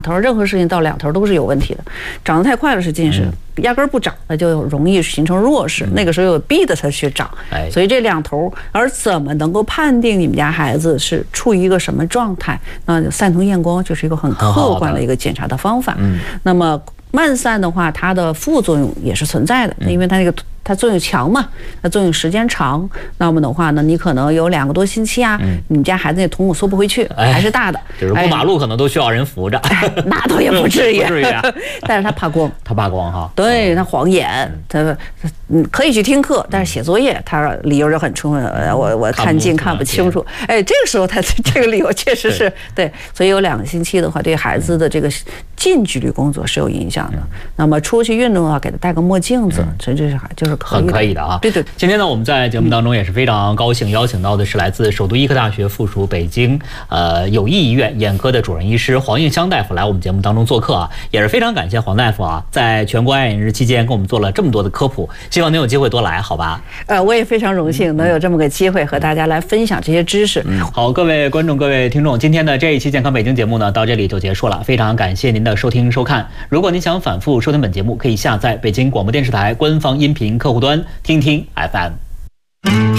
头任何事情到两头都是有问题的，长得太快了是近视，压根儿不长那就容易形成弱视，那个时候有逼着他去长，所以这两头，而怎么能够判定你们家孩子是处于一个什么状态？那散瞳验光就是一个很客观的一个检查的方法。那么慢散的话，它的副作用也是存在的，因为它作用强嘛，它作用时间长，那么的话呢，你可能有2个多星期啊，你们家孩子那瞳孔缩不回去，还是大的， 就是过马路可能都需要人扶着， 那倒也不至于， 不至于啊。 但是他怕光， 他怕光哈， 对他晃眼，他可以去听课，但是写作业他理由就很充分，我看近看不清楚，这个时候他这个理由确实是对，所以有2个星期的话，对孩子的这个近距离工作是有影响的。那么出去运动的话，给他戴个墨镜子，这就是很可以的啊。 对对。 今天呢，我们在节目当中也是非常高兴，邀请到的是来自首都医科大学附属北京友谊医院眼科的主任医师黄映香大夫来我们节目当中做客啊，也是非常感谢黄大夫啊，在全国爱眼日期间给我们做了这么多的科普，希望您有机会多来，好吧？ 我也非常荣幸能有这么个机会和大家来分享这些知识。 好，各位观众、各位听众，今天的这一期健康北京节目呢，到这里就结束了，非常感谢您的收听收看。如果您想反复收听本节目，可以下载北京广播电视台官方音频客户端听听 FM。